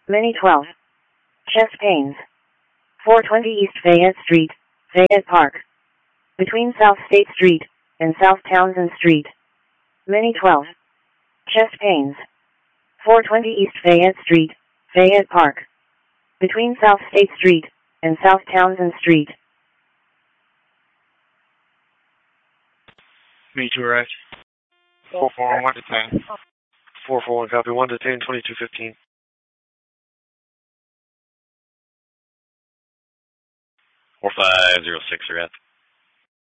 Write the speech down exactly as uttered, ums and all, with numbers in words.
Mini twelve. Chest pains. four twenty East Fayette Street, Fayette Park. Between South State Street and South Townsend Street. Mini twelve. Chest pains. four twenty East Fayette Street, Fayette Park. Between South State Street and South Townsend Street. Me two arrived. four four one to ten. four four one copy. one to ten, twenty-two fifteen. four five zero six, you're at.